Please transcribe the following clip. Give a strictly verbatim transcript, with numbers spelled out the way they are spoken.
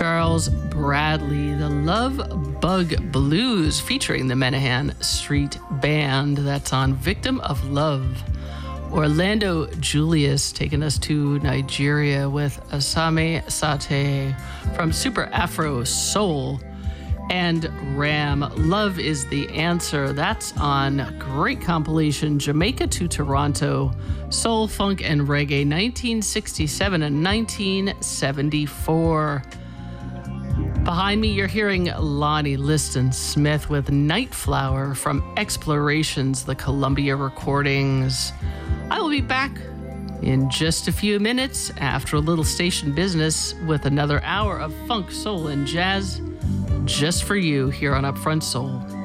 Charles Bradley, the Love Bug Blues, featuring the Menahan Street Band. That's on Victim of Love. Orlando Julius taking us to Nigeria with Asame Sate from Super Afro Soul. And Ram, Love is the Answer. That's on great compilation, Jamaica to Toronto, Soul, Funk, and Reggae, nineteen sixty-seven and nineteen seventy-four. Behind me, you're hearing Lonnie Liston Smith with Nightflower from Explorations, the Columbia recordings. I will be back in just a few minutes after a little station business with another hour of funk, soul, and jazz just for you here on Upfront Soul.